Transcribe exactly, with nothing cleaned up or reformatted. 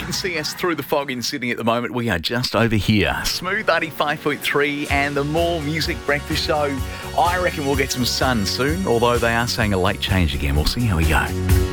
can see us through the fog in Sydney at the moment. We are just over here. Smooth eighty-five point three and the More Music Breakfast Show. I reckon we'll get some sun soon, although they are saying a late change again. We'll see how we go.